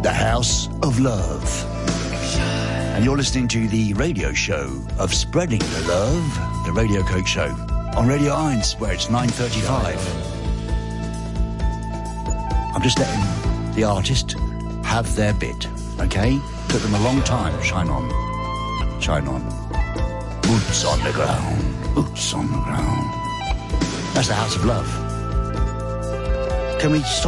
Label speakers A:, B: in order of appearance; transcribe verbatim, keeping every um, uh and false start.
A: The House of Love. And you're listening to the radio show of Spreading the Love, the Radio Coke Show, on Radio Eins, where it's nine thirty-five. I'm just letting the artist have their bit, okay? Took them a long time. Shine on. Shine on. Boots on the ground. Boots on the ground. That's the House of Love. Can we stop?